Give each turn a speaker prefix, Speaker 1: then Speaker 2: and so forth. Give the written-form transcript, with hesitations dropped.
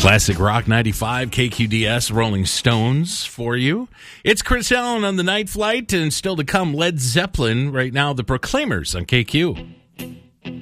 Speaker 1: Classic Rock 95, KQDS, Rolling Stones for you. It's Chris Allen on the Night Flight, and still to come, Led Zeppelin. Right now, the Proclaimers on KQ.